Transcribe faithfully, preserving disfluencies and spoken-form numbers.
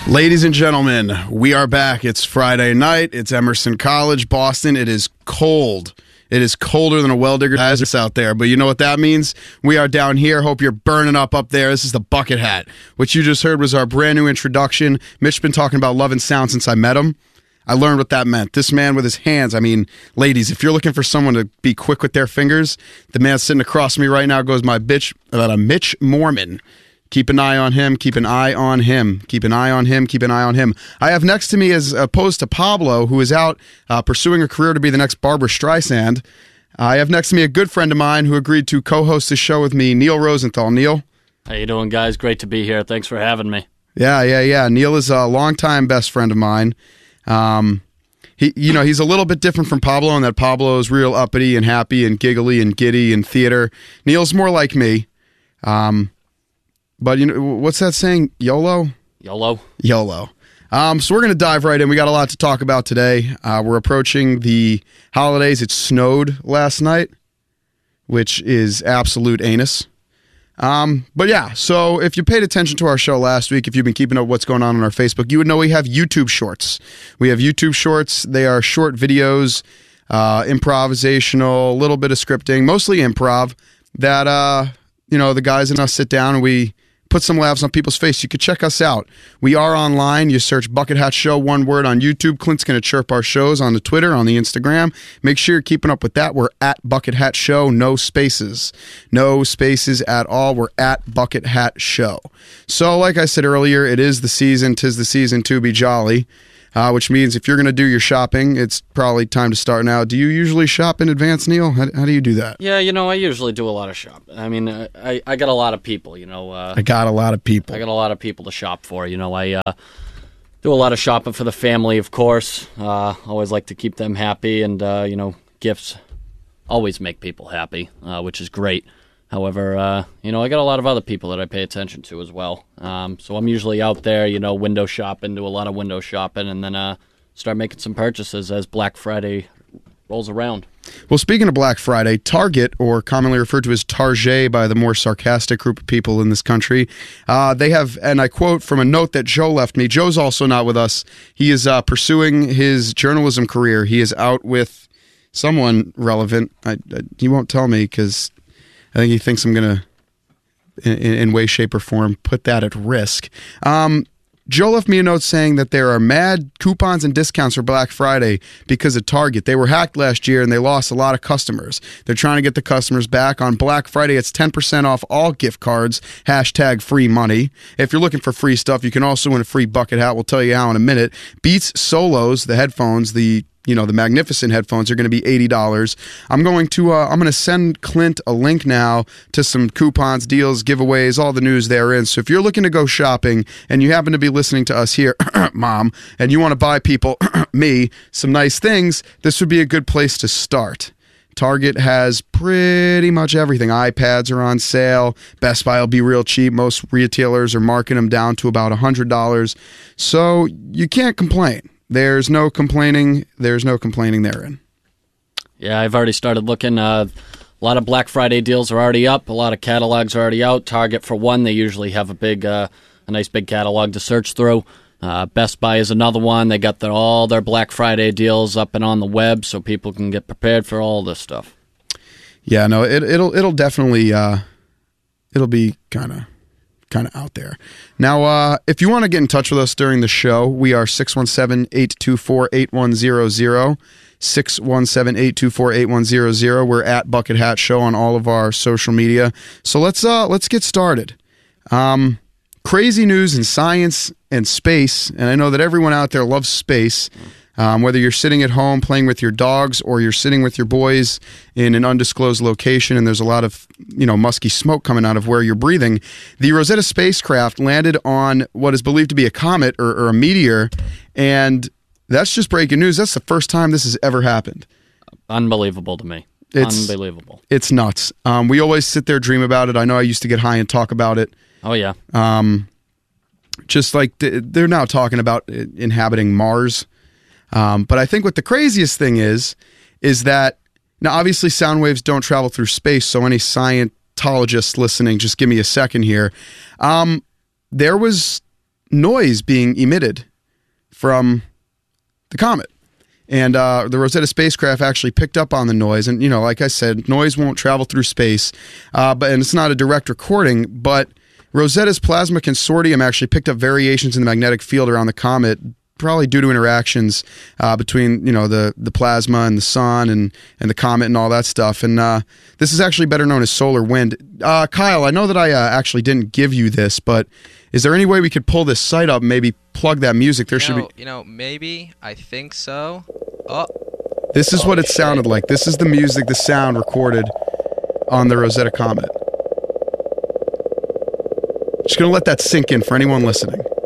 Ladies and gentlemen, we are back. It's Friday night. It's Emerson College, Boston. It is cold. It is colder than a well-digger has out there. But you know what that means? We are down here. Hope you're burning up up there. This is the Bucket Hat. What you just heard was our brand new introduction. Mitch's been talking about love and sound since I met him. I learned what that meant. This man with his hands. I mean, ladies, if you're looking for someone to be quick with their fingers, the man sitting across from me right now goes my bitch, uh, Mitch Mormon. Keep an eye on him. Keep an eye on him. Keep an eye on him. Keep an eye on him. I have next to me, as opposed to Pablo, who is out uh, pursuing a career to be the next Barbra Streisand, I have next to me a good friend of mine who agreed to co-host the show with me, Neil Rosenthal. Neil? How you doing, guys? Great to be here. Thanks for having me. Yeah, yeah, yeah. Neil is a longtime best friend of mine. Um, he, you know, he's a little bit different from Pablo in that Pablo is real uppity and happy and giggly and giddy and theater. Neil's more like me. Um... But, you know, what's that saying? YOLO? YOLO. YOLO. Um, so we're going to dive right in. We got a lot to talk about today. Uh, we're approaching the holidays. It snowed last night, which is absolute anus. Um, but, yeah, so if you paid attention to our show last week, if you've been keeping up what's going on on our Facebook, you would know we have YouTube Shorts. We have YouTube Shorts. They are short videos, uh, improvisational, a little bit of scripting, mostly improv, that, uh, you know, the guys and us sit down and we put some laughs on people's face. You could check us out. We are online. You search Bucket Hat Show, one word, on YouTube. Clint's going to chirp our shows on the Twitter, on the Instagram. Make sure you're keeping up with that. We're at Bucket Hat Show, no spaces. No spaces at all. We're at Bucket Hat Show. So, like I said earlier, it is the season. 'Tis the season to be jolly. Uh, which means if you're going to do your shopping, it's probably time to start now. Do you usually shop in advance, Neil? How, how do you do that? Yeah, you know, I usually do a lot of shop. I mean, I, I got a lot of people, you know. Uh, I got a lot of people. I got a lot of people to shop for. You know, I uh, do a lot of shopping for the family, of course. Uh, always like to keep them happy, and, uh, you know, gifts always make people happy, uh, which is great. However, uh, you know, I got a lot of other people that I pay attention to as well. Um, so I'm usually out there, you know, window shopping, do a lot of window shopping, and then uh, start making some purchases as Black Friday rolls around. Well, speaking of Black Friday, Target, or commonly referred to as Target by the more sarcastic group of people in this country, uh, they have, and I quote from a note that Joe left me. Joe's also not with us. He is uh, pursuing his journalism career. He is out with someone relevant. I, I, he won't tell me because I think he thinks I'm going to, in, in way, shape, or form, put that at risk. Um, Joe left me a note saying that there are mad coupons and discounts for Black Friday because of Target. They were hacked last year and they lost a lot of customers. They're trying to get the customers back. On Black Friday, it's ten percent off all gift cards, hashtag free money. If you're looking for free stuff, you can also win a free bucket hat. We'll tell you how in a minute. Beats Solos, the headphones, the you know, the magnificent headphones are going to be eighty dollars. I'm going to uh, I'm going to send Clint a link now to some coupons, deals, giveaways, all the news therein. So if you're looking to go shopping and you happen to be listening to us here, Mom, and you want to buy people, me, some nice things, this would be a good place to start. Target has pretty much everything. iPads are on sale. Best Buy will be real cheap. Most retailers are marking them down to about one hundred dollars. So you can't complain. There's no complaining. There's no complaining therein. Yeah, I've already started looking. Uh, a lot of Black Friday deals are already up. A lot of catalogs are already out. Target, for one, they usually have a big, uh, a nice big catalog to search through. Uh, Best Buy is another one. They got their, all their Black Friday deals up and on the web, so people can get prepared for all this stuff. Yeah, no, it, it'll it'll definitely uh, it'll be kind of. kind of out there. Now, uh, if you want to get in touch with us during the show, we are six one seven, eight two four, eight one zero zero, six one seven, eight two four, eight one zero zero. We're at Bucket Hat Show on all of our social media. So let's uh, let's get started. Um, crazy news in science and space, and I know that everyone out there loves space. Um, whether you're sitting at home playing with your dogs or you're sitting with your boys in an undisclosed location and there's a lot of, you know, musky smoke coming out of where you're breathing, the Rosetta spacecraft landed on what is believed to be a comet or, or a meteor, and that's just breaking news. That's the first time this has ever happened. Unbelievable to me. It's, Unbelievable. It's nuts. Um, we always sit there, dream about it. I know I used to get high and talk about it. Oh, yeah. Um, just like they're now talking about inhabiting Mars. Um, but I think what the craziest thing is, is that, now obviously sound waves don't travel through space, so any scientologists listening, just give me a second here. Um, there was noise being emitted from the comet. And uh, the Rosetta spacecraft actually picked up on the noise. And, you know, like I said, noise won't travel through space, uh, but and it's not a direct recording, but Rosetta's Plasma Consortium actually picked up variations in the magnetic field around the comet, probably due to interactions uh, between, you know, the, the plasma and the sun and, and the comet and all that stuff. And uh, this is actually better known as solar wind. Uh, Kyle, I know that I uh, actually didn't give you this, but is there any way we could pull this site up and maybe plug that music? There you should know, be. You know, maybe. I think so. Oh. This is oh, what it shit. sounded like. This is the music, the sound recorded on the Rosetta Comet. Just going to let that sink in for anyone listening.